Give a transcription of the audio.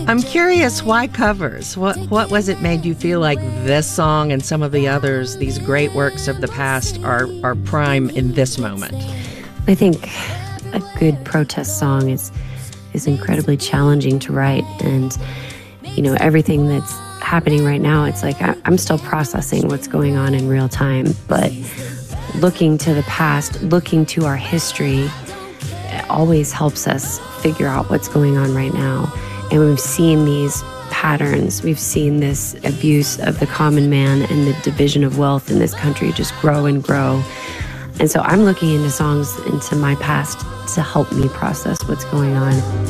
I'm curious, why covers? What was it made you feel like this song and some of the others, these great works of the past, are prime in this moment? I think a good protest song is incredibly challenging to write, and everything that's happening right now, it's like I'm still processing what's going on in real time, but looking to the past, looking to our history, it always helps us figure out what's going on right now. And we've seen these patterns, we've seen this abuse of the common man and the division of wealth in this country just grow and grow. And so I'm looking into songs into my past to help me process what's going on.